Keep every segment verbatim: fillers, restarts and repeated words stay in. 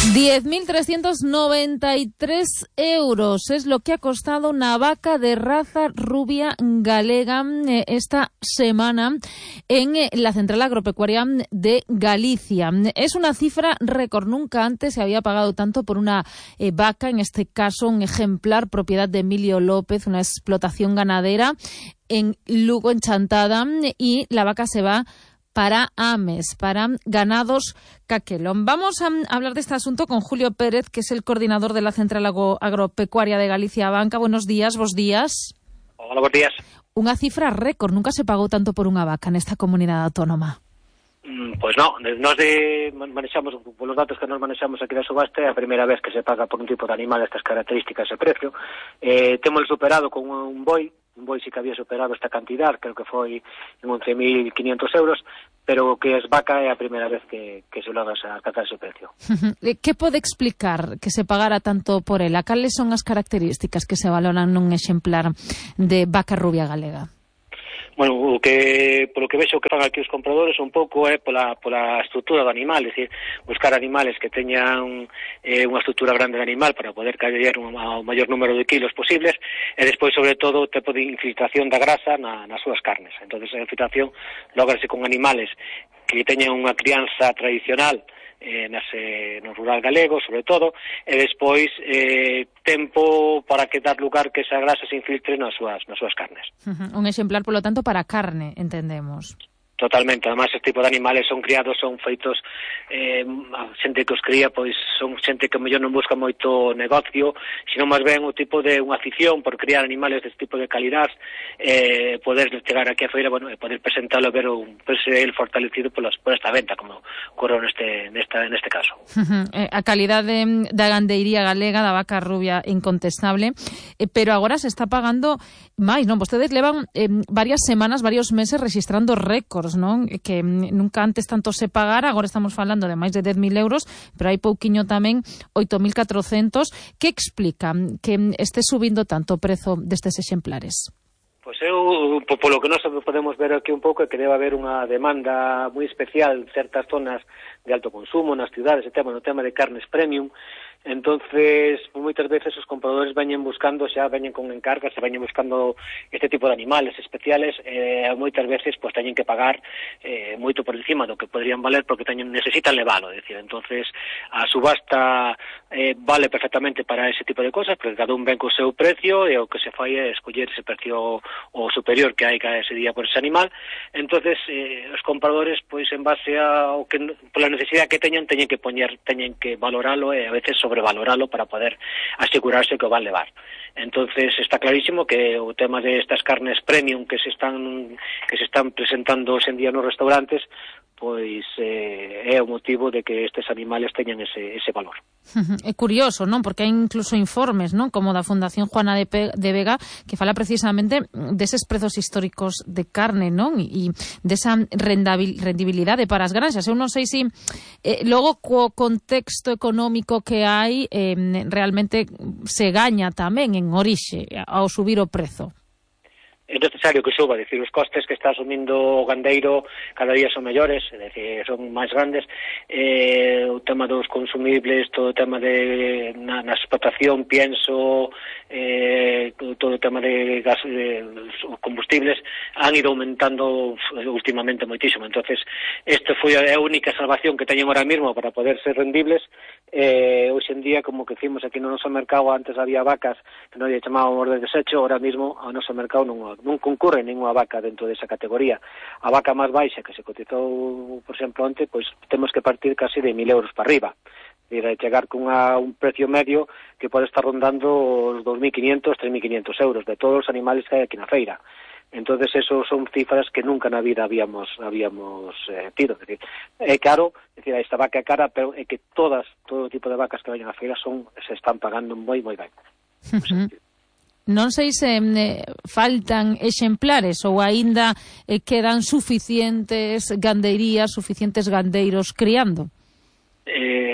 diez mil trescientos noventa y tres euros es lo que ha costado una vaca de raza rubia galega eh, esta semana en eh, la Central Agropecuaria de Galicia. Es una cifra récord, nunca antes se había pagado tanto por una eh, vaca, en este caso un ejemplar propiedad de Emilio López, una explotación ganadera en Lugo, en Chantada, y la vaca se va para Ames, para Ganados Caquelón. Vamos a hablar de este asunto con Julio Pérez, que es el coordinador de la Central Agropecuaria de Galicia Banca. Buenos días, vos días. Hola, buenos días. Unha cifra récord, nunca se pagou tanto por unha vaca nesta comunidade autónoma. Pois non, nos de manexamos, polos datos que nos manexamos aquí da subasta, é a primeira vez que se paga por un tipo de animal destas características e precio. Eh, temos superado con un boi, un boi sí que había superado esta cantidad, creo que foi en once mil quinientos euros, pero que es vaca é a primeira vez que, que se logra alcanzar ese precio. Que pode explicar que se pagara tanto por ela? Cales son as características que se valoran nun exemplar de vaca rubia galega? Bueno, o que, polo que vexo que fan aquí os compradores un pouco é pola, pola estrutura do animal, é dicir, buscar animales que teñan eh, unha estrutura grande de animal para poder caer o maior número de kilos posibles, e despois, sobre todo, o tipo de infiltración da grasa na, nas súas carnes. Entonces, a infiltración lograse con animales que teñan unha crianza tradicional eh, nas, eh, no rural galego, sobre todo, e despois eh, tempo para que dar lugar que esa grasa se infiltre nas súas, nas súas carnes. Uh-huh. Un exemplar, polo tanto, para carne, entendemos. Totalmente, además este tipo de animales son criados, son feitos, eh, a xente que os cría, pois son xente que mellor non busca moito negocio, sino máis ben o tipo de unha afición por criar animales deste tipo de calidad, eh, poder chegar aquí a feira, bueno, e poder presentalo, ver un el fortalecido polas, por esta venta, como ocorreu neste, nesta, neste caso. Uh-huh. Eh, a calidade da gandeiría galega, da vaca rubia, incontestable, eh, pero agora se está pagando máis, non? Vostedes levan eh, varias semanas, varios meses registrando récords, non? Que nunca antes tanto se pagara, agora estamos falando de máis de dez mil euros, pero hai pouquiño tamén oito mil catrocentos. Que explica que este subindo tanto o prezo destes exemplares? Pois eu, polo que nós podemos ver aquí un pouco, é que debe haber unha demanda moi especial en certas zonas de alto consumo, nas cidades, e tema, no tema de carnes premium. Entonces, moitas veces os compradores veñen buscando, xa veñen con encargas, se veñen buscando este tipo de animales especiales, e eh, moitas veces pues teñen que pagar eh, moito por encima do que podrían valer, porque teñen, necesitan levalo, é dicir, entonces a subasta eh, vale perfectamente para ese tipo de cosas, porque cada un ven co seu precio, e o que se fai é escoller ese precio o superior que hai cada ese día por ese animal. Entonces eh, os compradores, pois en base ao que, pola necesidade que teñan, teñen que poñer, teñen que valoralo e a veces sobrevaloralo para poder asegurarse que o van levar. Entonces está clarísimo que o tema de estas carnes premium que se están que se están presentando hoxe en día nos restaurantes, pois eh, é o motivo de que estes animales teñan ese, ese valor. É curioso, non? Porque hai incluso informes, non? Como da Fundación Juana de, Pe- de Vega, que fala precisamente deses prezos históricos de carne, non? E desa rendabil- rendibilidade para as granxas. Eu non sei se eh, logo co contexto económico que hai eh, realmente se gaña tamén en orixe ao subir o prezo. É necesario que suba, é dicir, os costes que está asumindo o gandeiro cada día son mellores, é dicir, son máis grandes, eh, o tema dos consumibles, todo o tema de na, na explotación, pienso, eh, todo o tema de gas, de combustibles, han ido aumentando últimamente moitísimo. Entonces, esta foi a única salvación que teñen ahora mismo para poder ser rendibles. Eh, hoxe en día, como que decimos aquí no noso mercado, antes había vacas que non lle chamábamos de desecho, ahora mismo ao noso mercado non non concurre ninguna vaca dentro desa categoría. A vaca máis baixa que se cotizou, por exemplo, onte, pois temos que partir casi de mil euros para arriba. E de chegar con a, un precio medio que pode estar rondando os dos mil quinientos, tres mil quinientos euros de todos os animales que hai aquí na feira. Entonces, eso son cifras que nunca na vida habíamos habíamos eh, tido. É decir, é caro, é decir, esta vaca é cara, pero é que todas, todo tipo de vacas que vayan á feira son, se están pagando moi, moi ben. Uh-huh. Non sei se eh, faltan exemplares ou aínda eh, quedan suficientes gandeirías, suficientes gandeiros criando. Eh,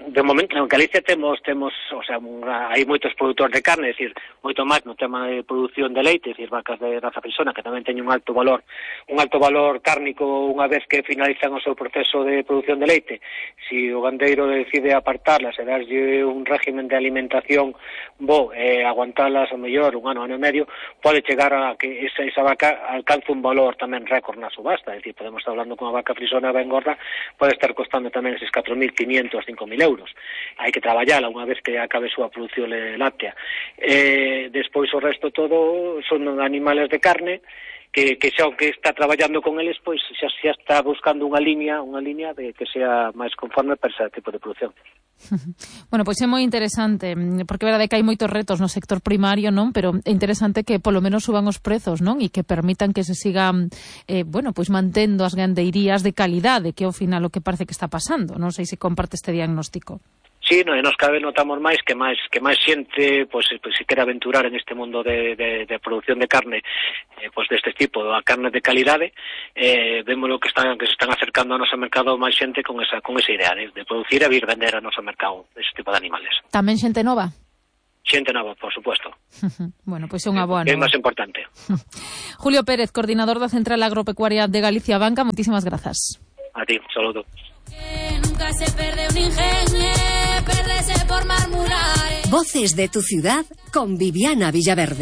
de momento en Galicia temos temos, o sea, hai moitos produtores de carne, é dicir, moito máis no tema de produción de leite, é dicir, vacas de raza frisona que tamén teñen un alto valor, un alto valor cárnico unha vez que finalizan o seu proceso de produción de leite. Si o gandeiro decide apartarlas e darlle un régimen de alimentación bo, eh, aguantalas o mellor un ano, ano e medio, pode chegar a que esa, esa vaca alcance un valor tamén récord na subasta, é dicir, podemos estar hablando con unha vaca frisona ben gorda, pode estar costando tamén eses catro mil quinientos, cinco mil euros. Hai que traballala unha vez que acabe a súa produción láctea. Eh, despois o resto todo son animales de carne que, que xa o que está traballando con eles, pois xa, xa está buscando unha liña, unha liña de que sea máis conforme para ese tipo de producción. Bueno, pois é moi interesante, porque é verdade que hai moitos retos no sector primario, non? Pero é interesante que polo menos suban os prezos, non? E que permitan que se sigan, eh, bueno, pois mantendo as gandeirías de calidade, que ao final o que parece que está pasando. Non sei se comparte este diagnóstico. Sí, no, e nos cada vez notamos máis que máis que máis xente pois, pois se quere aventurar en este mundo de, de, de produción de carne eh, pois deste tipo, a carne de calidade, eh, vemos lo que están que se están acercando ao noso mercado máis xente con esa con esa idea de, de producir e vir vender ao noso mercado ese tipo de animales. Tamén xente nova? Xente nova, por supuesto. Bueno, pois é unha boa nova. É máis importante. Julio Pérez, coordinador da Central Agropecuaria de Galicia Banca, moitísimas grazas. A ti, un saludo. Nunca se perde un ingenio, perderse por murmurar. Voces de tu ciudad con Viviana Villaverde.